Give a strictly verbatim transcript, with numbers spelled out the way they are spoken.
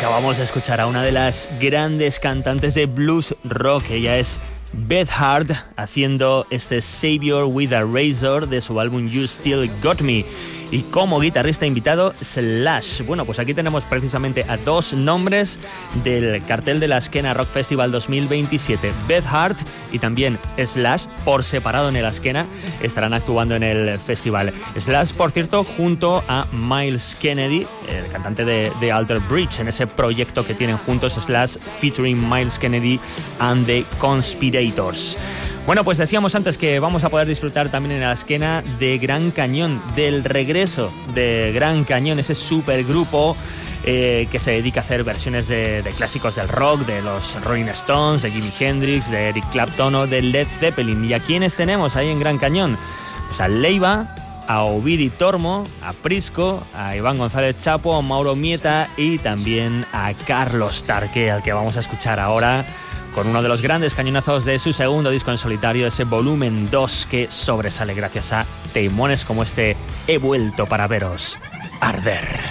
Acabamos de escuchar a una de las grandes cantantes de blues rock. Ella es Beth Hart, haciendo este Savior with a Razor de su álbum You Still Got Me. Y como guitarrista invitado, Slash. Bueno, pues aquí tenemos precisamente a dos nombres del cartel de la Askena Rock Festival dos mil veintisiete. Beth Hart y también Slash, por separado en el Askena, estarán actuando en el festival. Slash, por cierto, junto a Myles Kennedy, el cantante de, de Alter Bridge, en ese proyecto que tienen juntos, Slash featuring Myles Kennedy and the Conspirators. Bueno, pues decíamos antes que vamos a poder disfrutar también en la Askena de Gran Cañón, del regreso de Gran Cañón, ese supergrupo eh, que se dedica a hacer versiones de, de clásicos del rock, de los Rolling Stones, de Jimi Hendrix, de Eric Clapton o de Led Zeppelin. ¿Y a quiénes tenemos ahí en Gran Cañón? Pues a Leiva, a Ovidi Tormo, a Prisco, a Iván González Chapo, a Mauro Mieta y también a Carlos Tarque, al que vamos a escuchar ahora con uno de los grandes cañonazos de su segundo disco en solitario, ese volumen dos que sobresale gracias a temones como este He vuelto para veros arder.